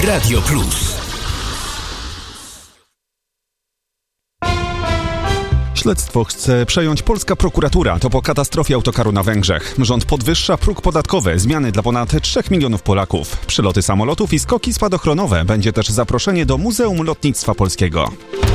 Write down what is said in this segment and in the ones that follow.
Radio Plus. Śledztwo chce przejąć polska prokuratura. To po katastrofie autokaru na Węgrzech. Rząd podwyższa próg podatkowy. Zmiany dla ponad 3 milionów Polaków. Przyloty samolotów i skoki spadochronowe. Będzie też zaproszenie do Muzeum Lotnictwa Polskiego.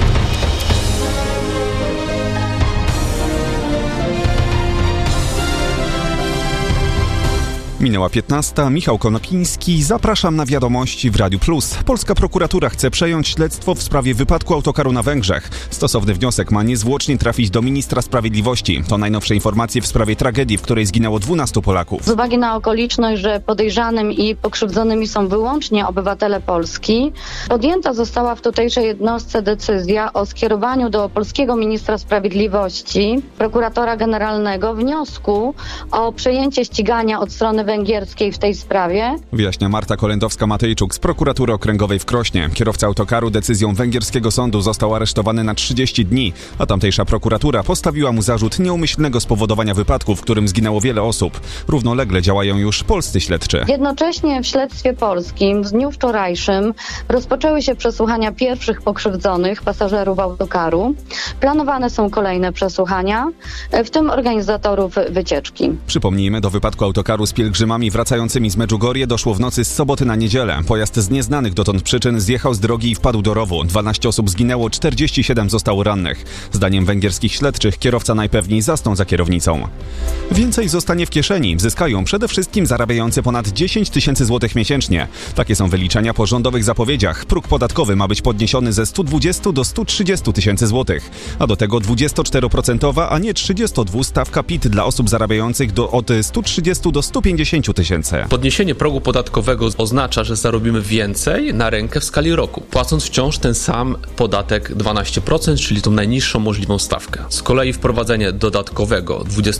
Minęła 15. Michał Konopiński. Zapraszam na wiadomości w Radiu Plus. Polska prokuratura chce przejąć śledztwo w sprawie wypadku autokaru na Węgrzech. Stosowny wniosek ma niezwłocznie trafić do ministra sprawiedliwości. To najnowsze informacje w sprawie tragedii, w której zginęło 12 Polaków. Z uwagi na okoliczność, że podejrzanym i pokrzywdzonymi są wyłącznie obywatele Polski, podjęta została w tutejszej jednostce decyzja o skierowaniu do polskiego ministra sprawiedliwości, prokuratora generalnego wniosku o przejęcie ścigania od strony węgierskiej w tej sprawie. Wyjaśnia Marta Kolendowska-Matejczuk z prokuratury okręgowej w Krośnie. Kierowca autokaru decyzją węgierskiego sądu został aresztowany na 30 dni, a tamtejsza prokuratura postawiła mu zarzut nieumyślnego spowodowania wypadku, w którym zginęło wiele osób. Równolegle działają już polscy śledczy. Jednocześnie w śledztwie polskim w dniu wczorajszym rozpoczęły się przesłuchania pierwszych pokrzywdzonych pasażerów autokaru. Planowane są kolejne przesłuchania, w tym organizatorów wycieczki. Przypomnijmy, do wypadku autokaru z pielgrzymami wracającymi z Medjugorje doszło w nocy z soboty na niedzielę. Pojazd z nieznanych dotąd przyczyn zjechał z drogi i wpadł do rowu. 12 osób zginęło, 47 zostało rannych. Zdaniem węgierskich śledczych kierowca najpewniej zasnął za kierownicą. Więcej zostanie w kieszeni. Zyskają przede wszystkim zarabiający ponad 10 tysięcy złotych miesięcznie. Takie są wyliczenia po rządowych zapowiedziach. Próg podatkowy ma być podniesiony ze 120 do 130 tysięcy złotych. A do tego 24%, a nie 32% stawka PIT dla osób zarabiających od 130 do 150 tysięcy. Podniesienie progu podatkowego oznacza, że zarobimy więcej na rękę w skali roku, płacąc wciąż ten sam podatek 12%, czyli tą najniższą możliwą stawkę. Z kolei wprowadzenie dodatkowego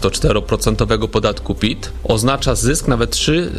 24% podatku PIT oznacza zysk nawet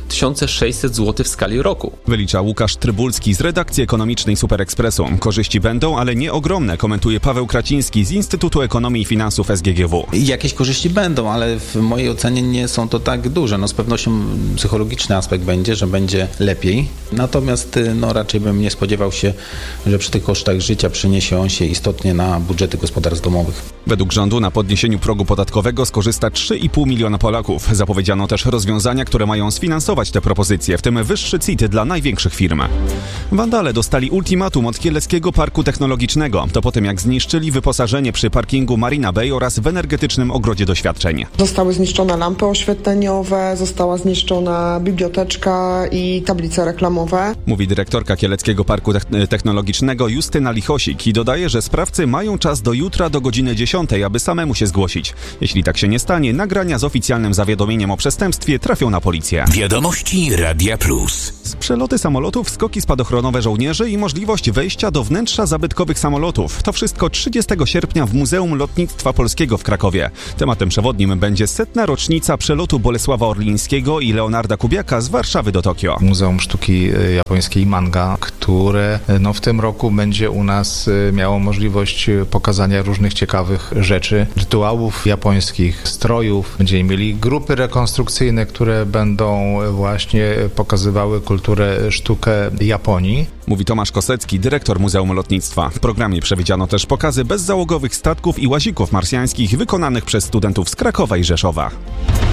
3600 zł w skali roku. Wylicza Łukasz Trybulski z redakcji ekonomicznej Superekspresu. Korzyści będą, ale nie ogromne, komentuje Paweł Kraciński z Instytutu Ekonomii i Finansów SGGW. Jakieś korzyści będą, ale w mojej ocenie nie są to tak duże. Z pewnością psychologiczny aspekt będzie, że będzie lepiej. Natomiast raczej bym nie spodziewał się, że przy tych kosztach życia przyniesie on się istotnie na budżety gospodarstw domowych. Według rządu na podniesieniu progu podatkowego skorzysta 3,5 miliona Polaków. Zapowiedziano też rozwiązania, które mają sfinansować te propozycje, w tym wyższy CIT dla największych firm. Wandale dostali ultimatum od Kieleckiego Parku Technologicznego. To po tym, jak zniszczyli wyposażenie przy parkingu Marina Bay oraz w energetycznym ogrodzie doświadczeń. Zostały zniszczone lampy oświetleniowe, została zniszczona biblioteczka i tablice reklamowe. Mówi dyrektorka Kieleckiego Parku Technologicznego Justyna Lichosik i dodaje, że sprawcy mają czas do jutra do godziny 10, aby samemu się zgłosić. Jeśli tak się nie stanie, nagrania z oficjalnym zawiadomieniem o przestępstwie trafią na policję. Wiadomości Radia Plus. Przeloty samolotów, skoki spadochronowe żołnierzy i możliwość wejścia do wnętrza zabytkowych samolotów. To wszystko 30 sierpnia w Muzeum Lotnictwa Polskiego w Krakowie. Tematem przewodnim będzie 100. rocznica przelotu Bolesława Orlińskiego i Leonarda Kubiaka z Warszawy do Tokio. Muzeum Sztuki Japońskiej Manga, które w tym roku będzie u nas miało możliwość pokazania różnych ciekawych rzeczy, rytuałów japońskich, strojów. Będziemy mieli grupy rekonstrukcyjne, które będą właśnie pokazywały kulturę, sztukę Japonii. Mówi Tomasz Kosecki, dyrektor Muzeum Lotnictwa. W programie przewidziano też pokazy bezzałogowych statków i łazików marsjańskich wykonanych przez studentów z Krakowa i Rzeszowa.